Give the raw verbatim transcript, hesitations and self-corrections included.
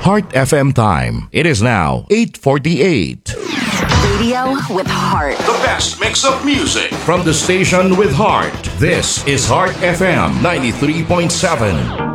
Heart F M time. It is now eight forty-eight. Radio with heart. The best mix of music from the station with heart. This is Heart F M ninety-three point seven.